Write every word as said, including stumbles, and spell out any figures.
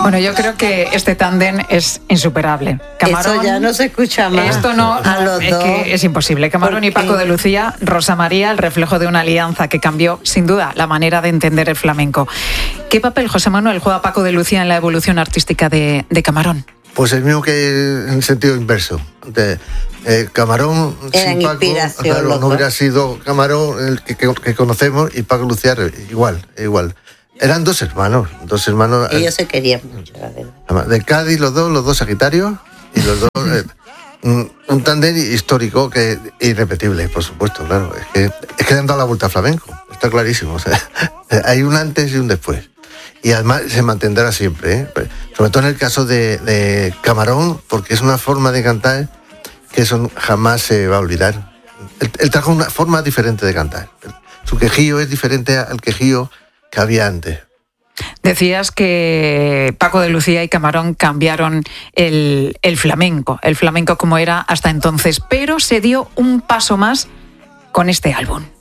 Bueno, yo creo que este tándem es insuperable. Camarón, eso ya no se escucha más. Esto no, a los es dos. que es imposible. Camarón y Paco de Lucía, Rosa María, el reflejo de una alianza que cambió, sin duda, la manera de entender el flamenco. ¿Qué papel, José Manuel, juega Paco de Lucía en la evolución artística de, de Camarón? Pues el mismo que en sentido inverso. De, eh, Camarón, Eran sin Paco, inspiración, claro, loco. no hubiera sido Camarón el que, que, que conocemos, y Paco Lucía igual, igual. Eran dos hermanos, dos hermanos. Ellos se querían mucho, la verdad. De Cádiz, los dos, los dos sagitarios, y los dos. eh, un, un tándem histórico que irrepetible, por supuesto, claro. Es que, es que le han dado la vuelta al flamenco, está clarísimo. O sea, hay un antes y un después. Y además se mantendrá siempre, ¿eh? Sobre todo en el caso de, de Camarón, porque es una forma de cantar que eso jamás se va a olvidar. Él, él trajo una forma diferente de cantar. Su quejío es diferente al quejío que había antes. Decías que Paco de Lucía y Camarón cambiaron el, el flamenco, el flamenco como era hasta entonces, pero se dio un paso más con este álbum.